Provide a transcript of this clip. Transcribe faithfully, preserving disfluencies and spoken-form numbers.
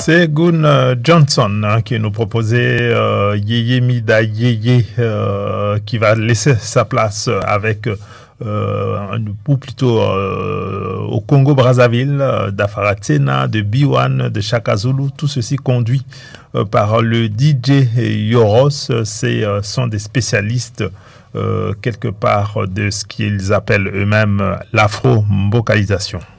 C'est Gun euh, Johnson hein, qui nous proposait euh, Yeye Mida Yeye euh, qui va laisser sa place avec euh, ou plutôt euh, au Congo-Brazzaville euh, d'Afaratsena, de B un, de Chaka Zulu, tout ceci conduit euh, par le D J Yoros. Ce euh, sont des spécialistes euh, quelque part de ce qu'ils appellent eux-mêmes l'afro-mbocalisation.